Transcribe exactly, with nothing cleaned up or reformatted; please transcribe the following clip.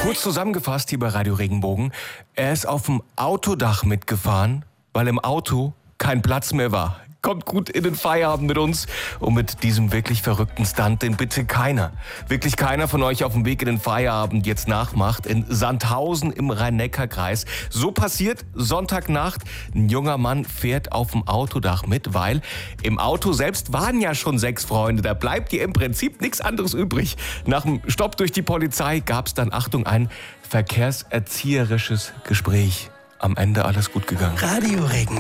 Kurz zusammengefasst hier bei Radio Regenbogen. Er ist auf dem Autodach mitgefahren, weil im Auto kein Platz mehr war. Kommt gut in den Feierabend mit uns und mit diesem wirklich verrückten Stunt, den bitte keiner, wirklich keiner von euch auf dem Weg in den Feierabend jetzt nachmacht. In Sandhausen im Rhein-Neckar-Kreis. So passiert Sonntagnacht. Ein junger Mann fährt auf dem Autodach mit, weil im Auto selbst waren ja schon sechs Freunde. Da bleibt dir im Prinzip nichts anderes übrig. Nach dem Stopp durch die Polizei gab es dann, Achtung, ein verkehrserzieherisches Gespräch. Am Ende alles gut gegangen. Radio Regen.